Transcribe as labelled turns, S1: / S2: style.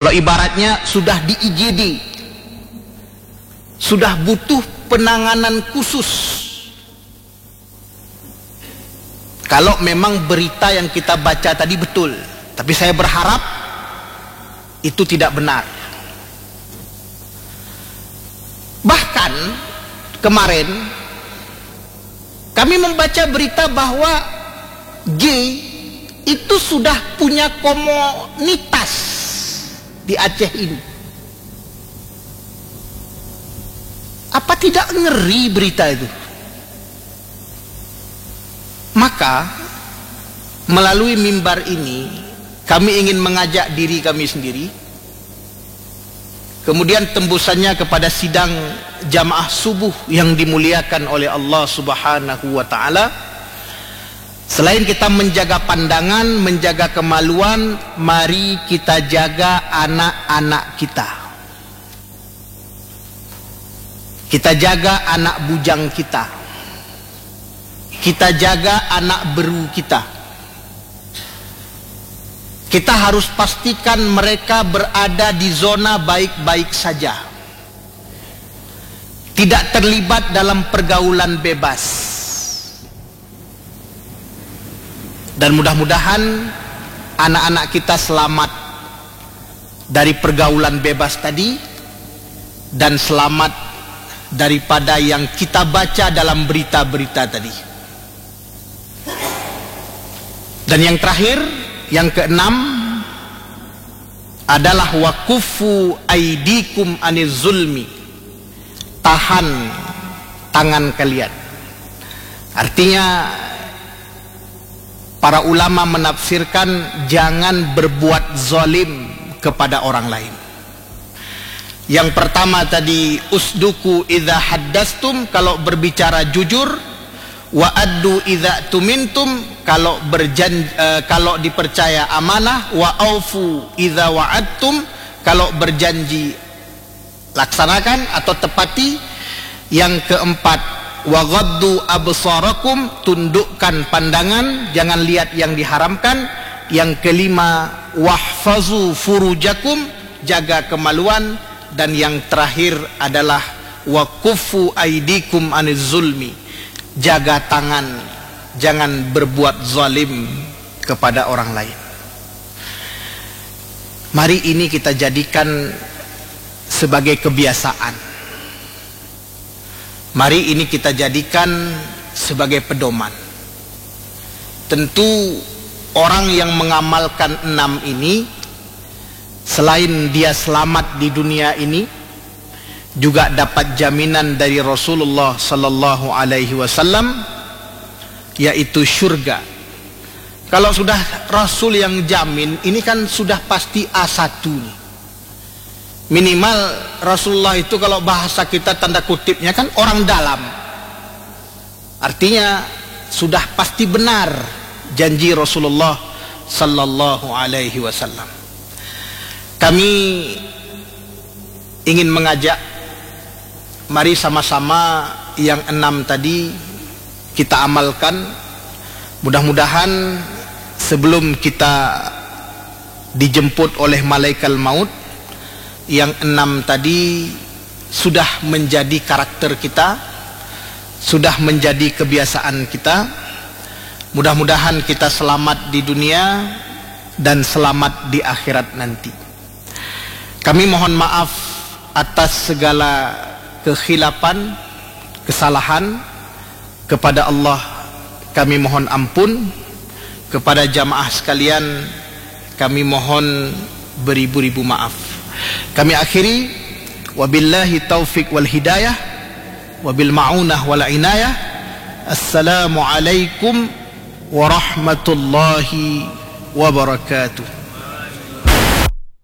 S1: Kalau ibaratnya sudah di IGD, sudah butuh penanganan khusus. Kalau memang berita yang kita baca tadi betul, tapi saya berharap itu tidak benar. Bahkan kemarin kami membaca berita bahwa G itu sudah punya komunitas di Aceh ini. Apa tidak ngeri berita itu? Maka melalui mimbar ini kami ingin mengajak diri kami sendiri, kemudian tembusannya kepada sidang jamaah subuh yang dimuliakan oleh Allah Subhanahu wa ta'ala. Selain kita menjaga pandangan, menjaga kemaluan, mari kita jaga anak-anak kita. Kita jaga anak bujang kita. Kita jaga anak beru kita. Kita harus pastikan mereka berada di zona baik-baik saja, tidak terlibat dalam pergaulan bebas. Dan mudah-mudahan anak-anak kita selamat dari pergaulan bebas tadi, dan selamat daripada yang kita baca dalam berita-berita tadi. Dan yang terakhir, yang keenam adalah wakufu aidikum aniz zulmi. Tahan tangan kalian. Artinya para ulama menafsirkan jangan berbuat zalim kepada orang lain. Yang pertama tadi, usduku idza haddastum, kalau berbicara jujur, wa addu idza tumintum, kalau kalau dipercaya amanah, wa aufu idza wa'adtum, kalau berjanji laksanakan atau tepati. Yang keempat, wa ghaddu absarakum, tundukkan pandangan, jangan lihat yang diharamkan. Yang kelima, wahfazu furujakum, jaga kemaluan. Dan yang terakhir adalah wakufu aidikum aniz zulmi, jaga tangan, jangan berbuat zalim kepada orang lain. Mari ini kita jadikan sebagai kebiasaan. Mari ini kita jadikan sebagai pedoman. Tentu orang yang mengamalkan 6 ini, selain dia selamat di dunia ini, juga dapat jaminan dari Rasulullah sallallahu alaihi wasallam, yaitu syurga. Kalau sudah Rasul yang jamin, ini kan sudah pasti A1 nih. Minimal Rasulullah itu kalau bahasa kita tanda kutipnya kan orang dalam. Artinya sudah pasti benar janji Rasulullah sallallahu alaihi wasallam. Kami ingin mengajak, mari sama-sama yang 6 tadi kita amalkan. Mudah-mudahan sebelum kita dijemput oleh malaikat maut, yang 6 tadi sudah menjadi karakter kita, sudah menjadi kebiasaan kita. Mudah-mudahan kita selamat di dunia dan selamat di akhirat nanti. Kami mohon maaf atas segala kekhilapan, kesalahan. Kepada Allah kami mohon ampun. Kepada jamaah sekalian kami mohon beribu-ribu maaf. Kami akhiri, wabillahi taufiq wal hidayah, wabil ma'unah wal inayah. Assalamualaikum warahmatullahi wabarakatuh.